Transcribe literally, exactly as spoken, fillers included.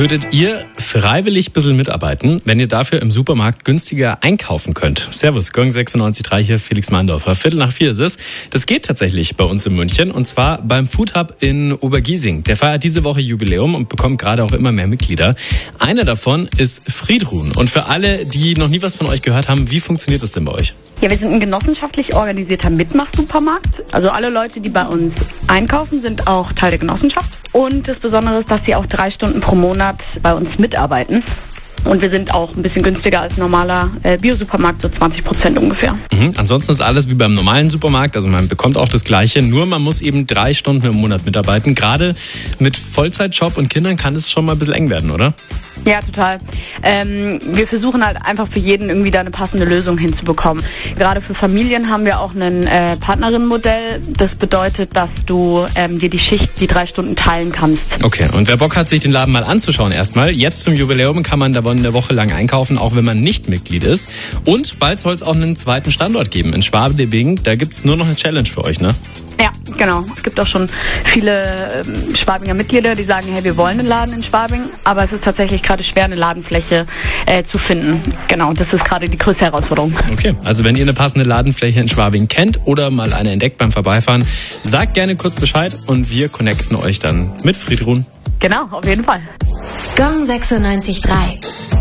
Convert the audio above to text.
Würdet ihr freiwillig ein bisschen mitarbeiten, wenn ihr dafür im Supermarkt günstiger einkaufen könnt? Servus, Gong sechsundneunzig Komma drei hier, Felix Mandorfer. Viertel nach vier ist es. Das geht tatsächlich bei uns in München und zwar beim Food Hub in Obergiesing. Der feiert diese Woche Jubiläum und bekommt gerade auch immer mehr Mitglieder. Einer davon ist Friedrun. Und für alle, die noch nie was von euch gehört haben, wie funktioniert das denn bei euch? Ja, wir sind ein genossenschaftlich organisierter Mitmachsupermarkt. Also alle Leute, die bei uns einkaufen, sind auch Teil der Genossenschaft. Und das Besondere ist, dass sie auch drei Stunden pro Monat bei uns mitarbeiten. Und wir sind auch ein bisschen günstiger als normaler äh, Bio-Supermarkt, so zwanzig Prozent ungefähr. Mhm. Ansonsten ist alles wie beim normalen Supermarkt, also man bekommt auch das Gleiche, nur man muss eben drei Stunden im Monat mitarbeiten. Gerade mit Vollzeitjob und Kindern kann es schon mal ein bisschen eng werden, oder? Ja, total. Ähm, wir versuchen halt einfach für jeden irgendwie da eine passende Lösung hinzubekommen. Gerade für Familien haben wir auch ein äh, Partnerinnenmodell. Das bedeutet, dass du ähm, dir die Schicht, die drei Stunden teilen kannst. Okay, und wer Bock hat, sich den Laden mal anzuschauen erstmal, jetzt zum Jubiläum kann man da eine Woche lang einkaufen, auch wenn man nicht Mitglied ist. Und bald soll es auch einen zweiten Standort geben in Schwabing. Da gibt's nur noch eine Challenge für euch, ne? Ja, genau. Es gibt auch schon viele ähm, Schwabinger Mitglieder, die sagen, hey, wir wollen einen Laden in Schwabing, aber es ist tatsächlich gerade schwer, eine Ladenfläche äh, zu finden. Genau, das ist gerade die größte Herausforderung. Okay, also wenn ihr eine passende Ladenfläche in Schwabing kennt oder mal eine entdeckt beim Vorbeifahren, sagt gerne kurz Bescheid und wir connecten euch dann mit Friedrun. Genau, auf jeden Fall. Gong sechsundneunzig Komma drei